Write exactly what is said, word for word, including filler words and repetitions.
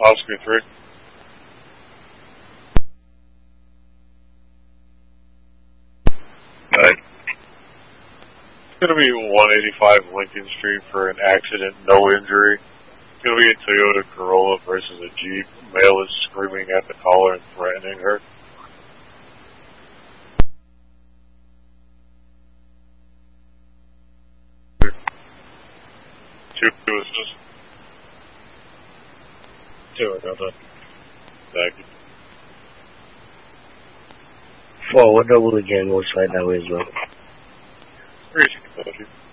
Oscar three. Right. It's going to be one eighty-five Lincoln Street for an accident, no injury. It's going to be a Toyota Corolla versus a Jeep. Male is screaming at the caller and threatening her. Two assist. Two, I got that. Thank you. Four, what double again was right now as well? Three, thank you.